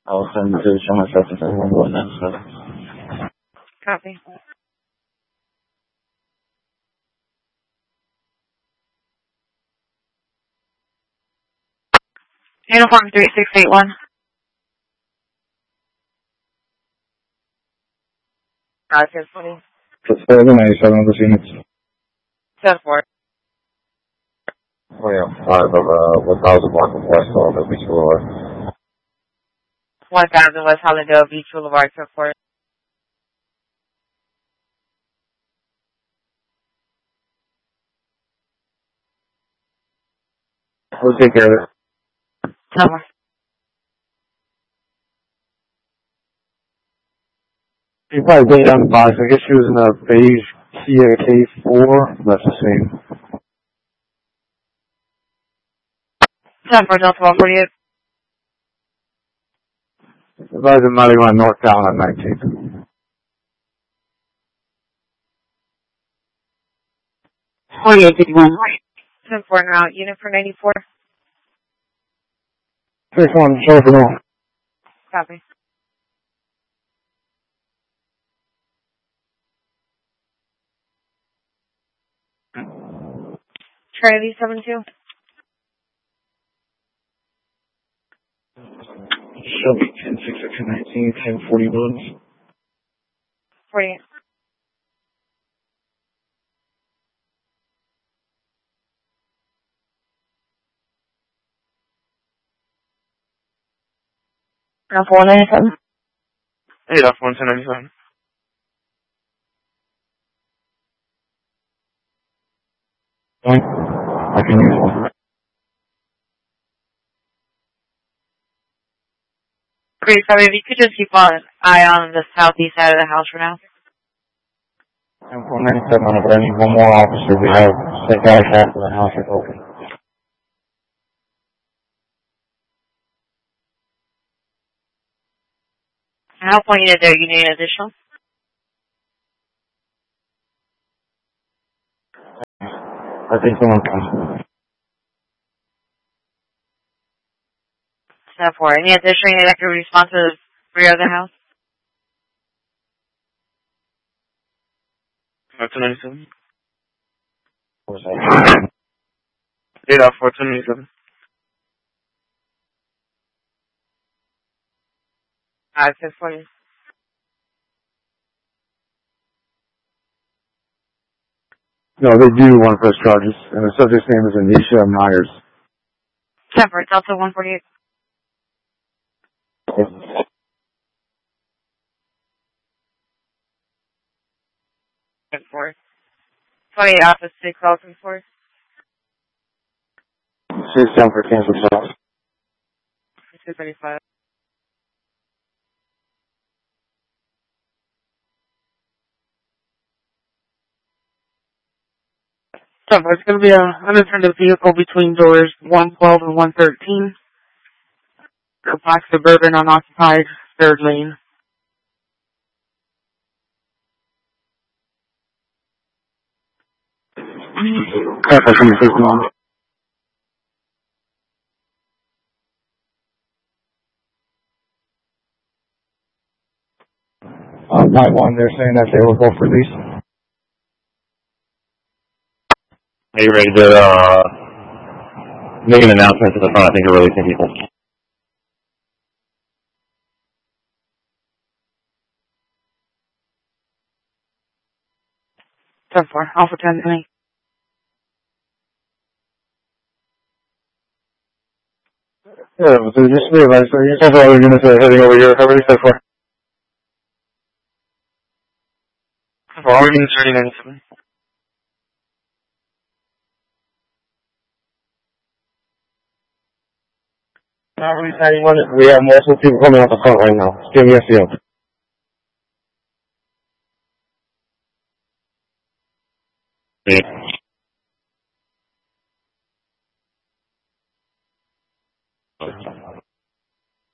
I'll send it to show myself if I want one then, so. Copy. Uniform 3681. 1020. It's 97 of the units. 10-4. Oh yeah, 5 of 1000 block of West Hollywood Beach Boulevard. 1000 West Hollywood Beach Boulevard, 10-4. We'll take care of it. 10-4. You probably date on the box. I guess she was in a beige Kia K4. That's the same. 10-4 Delta 148. Advise the Mighty One northbound at 19th. 4851. 10-4 now. Unit for 94. 6-1, show for more. Copy. Trinity 72. Show me 10-6-19, 10-41. 48. Now 497. 8 off 11097. I can use one. Great, sorry, if you could just keep an eye on the southeast side of the house for now. 497, but I need one more officer. We have the guy half of the house is open. How point you there? You need an additional? I think someone comes. 10-4. Any additional that could respond to the rear of the house? 297. 8 off 427. 10-4. No, they do want to press charges, and the subject's name is Anisha Myers. 10-4. Delta 148. Okay. 10-4. 28 office 6 Alton 4. 6 down for cancel shots. 235. So it's going to be an unattended vehicle between doors 112 and 113. A black Suburban unoccupied, third lane. Night one, they're saying that they were both released. Are you ready to make an announcement to the front? I think you're releasing people. So far, Alpha 10 to me. Yeah, so just realize, so you're so far, units are heading over here. How many so far? For all units ready 97. Not release 91. We have multiple people coming out the front right now. Give me a SEO. Yeah.